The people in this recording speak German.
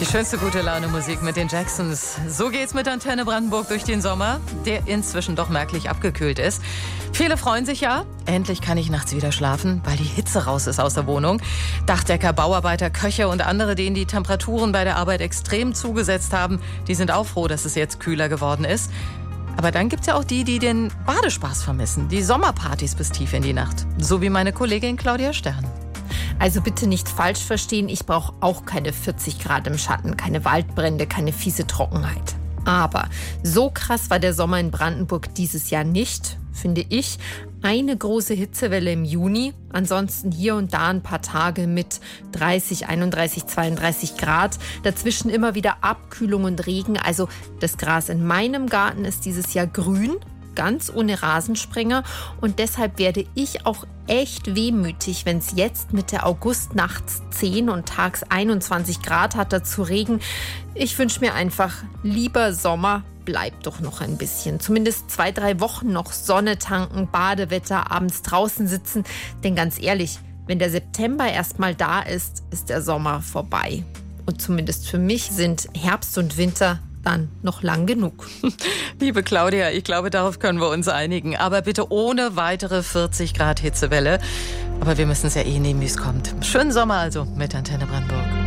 schönste gute Laune Musik mit den Jacksons. So geht's mit Antenne Brandenburg durch den Sommer, der inzwischen doch merklich abgekühlt ist. Viele freuen sich ja, endlich kann ich nachts wieder schlafen, weil die Hitze raus ist aus der Wohnung. Dachdecker, Bauarbeiter, Köche und andere, denen die Temperaturen bei der Arbeit extrem zugesetzt haben, die sind auch froh, dass es jetzt kühler geworden ist. Aber dann gibt's ja auch die, die den Badespaß vermissen, die Sommerpartys bis tief in die Nacht. So wie meine Kollegin Claudia Stern. Also bitte nicht falsch verstehen, ich brauche auch keine 40 Grad im Schatten, keine Waldbrände, keine fiese Trockenheit. Aber so krass war der Sommer in Brandenburg dieses Jahr nicht, finde ich. Eine große Hitzewelle im Juni, ansonsten hier und da ein paar Tage mit 30, 31, 32 Grad. Dazwischen immer wieder Abkühlung und Regen. Also das Gras in meinem Garten ist dieses Jahr grün, ganz ohne Rasensprenger. Und deshalb werde ich auch echt wehmütig, wenn es jetzt Mitte August nachts 10 und tags 21 Grad hat, dazu Regen. Ich wünsche mir einfach lieber Sommer. Bleibt doch noch ein bisschen. Zumindest 2-3 Wochen noch Sonne tanken, Badewetter, abends draußen sitzen. Denn ganz ehrlich, wenn der September erstmal da ist, ist der Sommer vorbei. Und zumindest für mich sind Herbst und Winter dann noch lang genug. Liebe Claudia, ich glaube, darauf können wir uns einigen. Aber bitte ohne weitere 40 Grad Hitzewelle. Aber wir müssen es ja nehmen, wie es kommt. Schönen Sommer also mit Antenne Brandenburg.